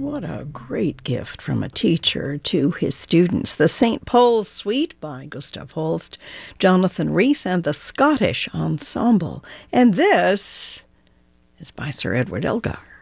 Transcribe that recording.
What a great gift from a teacher to his students. The St. Paul's Suite by Gustav Holst, Jonathan Rhys, and the Scottish Ensemble. And this is by Sir Edward Elgar.